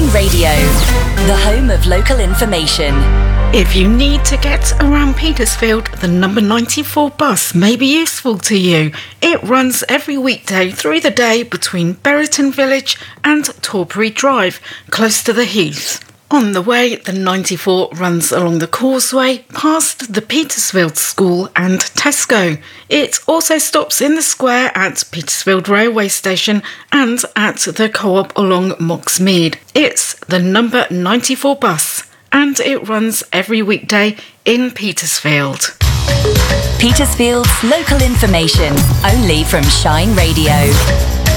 Shine Radio, the home of local information. If you need to get around Petersfield, the number 94 bus may be useful to you. It runs every weekday through the day between Berryton Village and Torbury Drive, close to the Heath. On the way, the 94 runs along the causeway, past the Petersfield School and Tesco. It also stops in the square at Petersfield Railway Station and at the Co-op along Moxmead. It's the number 94 bus, and it runs every weekday in Petersfield. Petersfield's local information, only from Shine Radio.